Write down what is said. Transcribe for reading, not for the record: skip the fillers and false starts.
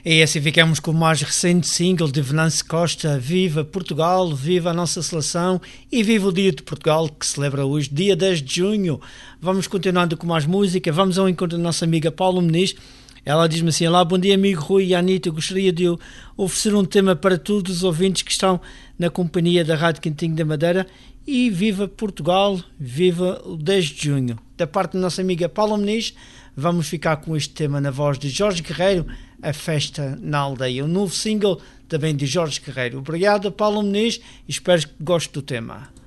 E assim ficamos com o mais recente single de Venâncio Costa, Viva Portugal, viva a nossa seleção e viva o Dia de Portugal, que celebra hoje, dia 10 de junho. Vamos continuando com mais música, vamos ao encontro da nossa amiga Paula Muniz. Ela diz-me assim: olá, bom dia amigo Rui e Anitta, eu gostaria de oferecer um tema para todos os ouvintes que estão na companhia da Rádio Quentinho da Madeira e viva Portugal, viva o 10 de junho. Da parte da nossa amiga Paula Muniz, vamos ficar com este tema na voz de Jorge Guerreiro, A Festa na Aldeia, um novo single também de Jorge Guerreiro. Obrigado, Paula Muniz, e espero que goste do tema.